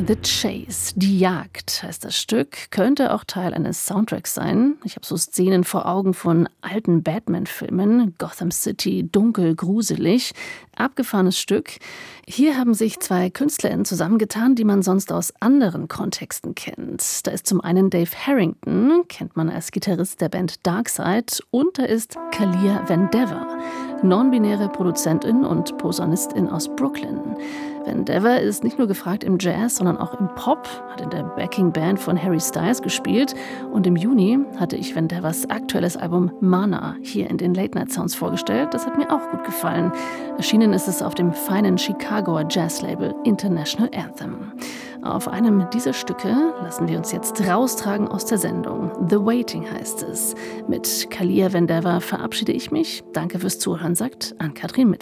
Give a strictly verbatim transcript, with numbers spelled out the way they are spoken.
The Chase, die Jagd heißt das Stück, könnte auch Teil eines Soundtracks sein. Ich habe so Szenen vor Augen von alten Batman-Filmen, Gotham City, dunkel, gruselig, abgefahrenes Stück. Hier haben sich zwei KünstlerInnen zusammengetan, die man sonst aus anderen Kontexten kennt. Da ist zum einen Dave Harrington, kennt man als Gitarrist der Band Darkside, und da ist Kalia Vandever, non-binäre Produzentin und Posaunistin aus Brooklyn. Vandever ist nicht nur gefragt im Jazz, sondern auch im Pop, hat in der Backing-Band von Harry Styles gespielt und im Juni hatte ich Vandevers aktuelles Album Mana hier in den Late Night Sounds vorgestellt. Das hat mir auch gut gefallen. Erschienen ist es auf dem feinen Chicagoer Jazzlabel International Anthem. Auf einem dieser Stücke lassen wir uns jetzt raustragen aus der Sendung. The Waiting heißt es. Mit Kalia Vandever verabschiede ich mich. Danke fürs Zuhören, sagt Ann-Kathrin Mittel.